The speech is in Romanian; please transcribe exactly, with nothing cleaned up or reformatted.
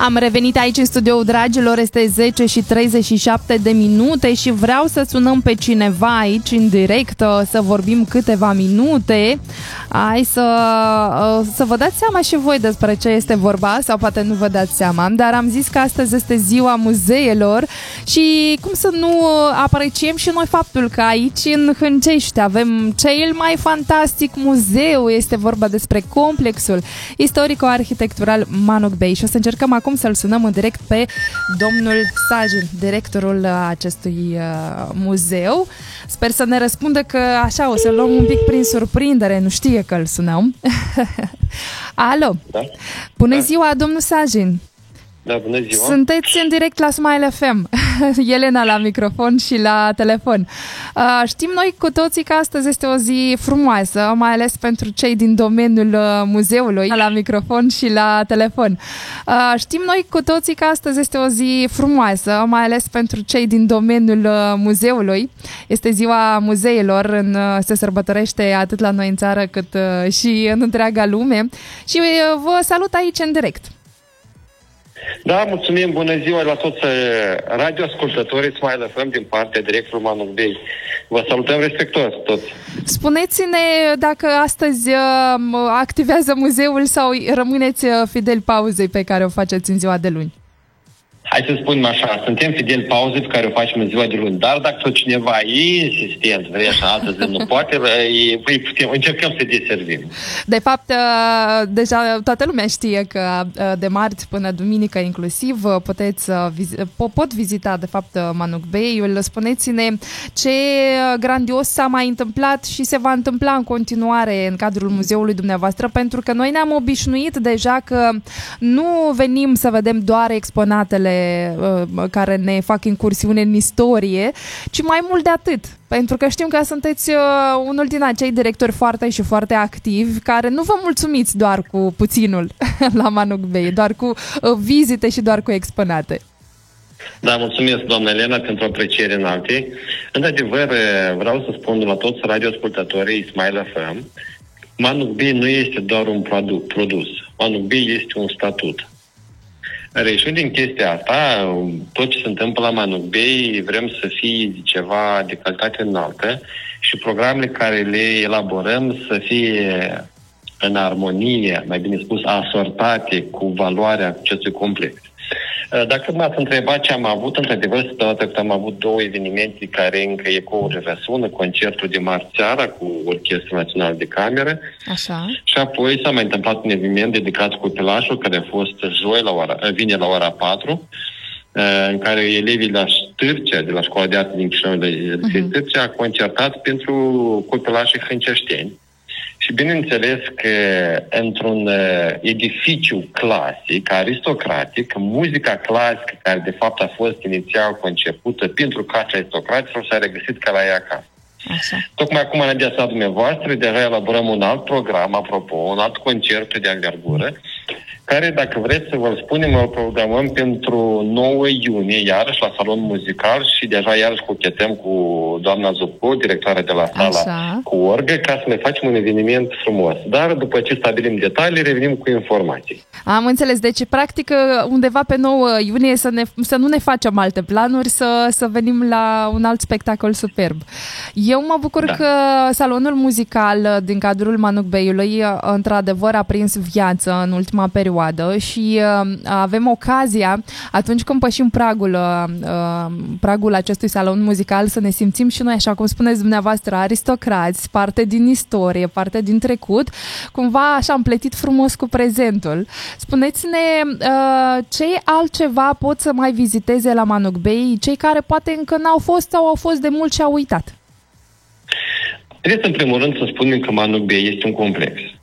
Am revenit aici în studio, dragilor, este zece și treizeci și șapte de minute și vreau să sunăm pe cineva aici în direct, să vorbim câteva minute. Hai să, să vă dați seama și voi despre ce este vorba, sau poate nu vă dați seama, dar am zis că astăzi este ziua muzeelor și cum să nu apreciem și noi faptul că aici în Hâncești avem cel mai fantastic muzeu. Este vorba despre complexul istorico-arhitectural Manuk Bey și o să încercăm acum să-l sunăm în direct pe domnul Sajin, directorul acestui uh, muzeu. Sper să ne răspundă, că așa o să luăm un pic prin surprindere, nu știe că îl sunăm. Alo! Da? Bună da. ziua, domnul Sajin! Da, bună ziua! Sunteți în direct la Smile F M. Elena la microfon și la telefon. Uh, știm noi cu toții că astăzi este o zi frumoasă, mai ales pentru cei din domeniul uh, muzeului, la microfon și la telefon. Uh, știm noi cu toții că astăzi este o zi frumoasă, mai ales pentru cei din domeniul uh, muzeului. Este ziua muzeilor, în, uh, se sărbătorește atât la noi în țară cât uh, și în întreaga lume. Și uh, vă salut aici în direct. Da, mulțumim, bună ziua la toți radioascultătorii Smile F M din partea directorului Manuk Bey. Vă salutăm respectuos toți. Spuneți-ne dacă astăzi activează muzeul sau rămâneți fideli pauzei pe care o faceți în ziua de luni. Hai să spunem așa, suntem fideli pauze pe care o facem în ziua de luni, dar dacă tot cineva e insistent, vrea și altă zi nu poate, îi putem, încercăm să deservim. De fapt, deja toată lumea știe că de marți până duminică inclusiv puteți, pot vizita de fapt Manuk Bey-ul. Spuneți-ne ce grandios s-a mai întâmplat și se va întâmpla în continuare în cadrul muzeului dumneavoastră, pentru că noi ne-am obișnuit deja că nu venim să vedem doar exponatele care ne fac incursiune în istorie, ci mai mult de atât. Pentru că știm că sunteți unul din acei directori foarte și foarte activi, care nu vă mulțumiți doar cu puținul la Manuk Bey, doar cu vizite și doar cu exponate. Da, mulțumesc, doamna Elena, pentru apreciere înalte. Într-adevăr, vreau să spun la toți radioascultătorii Smile F M, Manuk Bey nu este doar un produs. Manuk Bey este un statut. Reieșind din chestia asta, tot ce se întâmplă la Manuk Bey, vrem să fie ceva de calitate înaltă și programele care le elaborăm să fie în armonie, mai bine spus, asortate cu valoarea acestui complex. Dacă m-ați întrebat ce am avut, într-adevăr, săptămâna trecută am avut două evenimente care încă ecourile răsună, concertul de marți seara cu Orchestra Națională de Cameră. Așa. Și apoi s-a mai întâmplat un eveniment dedicat copilașul, care a fost joi la ora, vine la ora patru, în care elevii la Stârcea, de la Școala de Arte din Chișinău de uh-huh. Stârcea, a concertat pentru copilașii hânceșteni. Și bineînțeles că într-un uh, edificiu clasic, aristocratic, muzica clasică, care de fapt a fost inițial concepută pentru casa aristocraților, s-a regăsit ca la ea acasă. Așa. Tocmai acum, în adresa dumneavoastră, deja elaborăm un alt program, apropo, un alt concert de anvergură, care, dacă vreți să vă spunem, îl programăm pentru nouă iunie, iarăși la salon muzical, și deja iarăși cochetăm cu doamna Zupco, directoarea de la sala Așa. cu orgă, ca să ne facem un eveniment frumos. Dar după ce stabilim detalii, revenim cu informații. Am înțeles. Deci, practic, undeva pe nouă iunie să, ne, să nu ne facem alte planuri, să, să venim la un alt spectacol superb. Eu mă bucur da. că salonul muzical din cadrul Manuk Bey-ului într-adevăr a prins viață în ultima perioadă și uh, avem ocazia, atunci când pășim pragul, uh, pragul acestui salon muzical, să ne simțim și noi, așa cum spuneți dumneavoastră, aristocrați, parte din istorie, parte din trecut, cumva așa împletit frumos cu prezentul. Spuneți-ne uh, ce altceva pot să mai viziteze la Manuk Bey, cei care poate încă n-au fost sau au fost de mult și au uitat. Trebuie să, în primul rând, să spunem că Manuk Bey este un complex.